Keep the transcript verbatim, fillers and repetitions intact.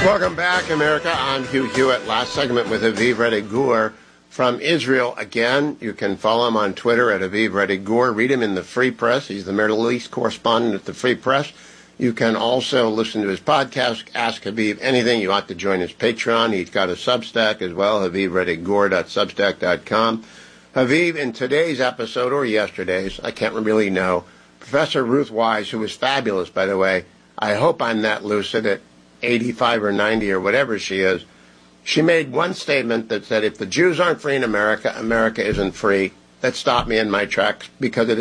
Welcome back, America. I'm Hugh Hewitt. Last segment with Aviv Reddy Gur from Israel. Again, you can follow him on Twitter at Aviv Reddy Gur. Read him in the Free Press. He's the Middle East correspondent at the Free Press. You can also listen to his podcast, Ask Aviv Anything. You ought to join his Patreon. He's got a Substack as well, aviv reddy gur dot substack dot com. Aviv, in today's episode, or yesterday's, I can't really know, Professor Ruth Wise, who was fabulous, by the way, I hope I'm that lucid at eighty-five or ninety or whatever she is, she made one statement that said, if the Jews aren't free in America, America isn't free. That stopped me in my tracks because it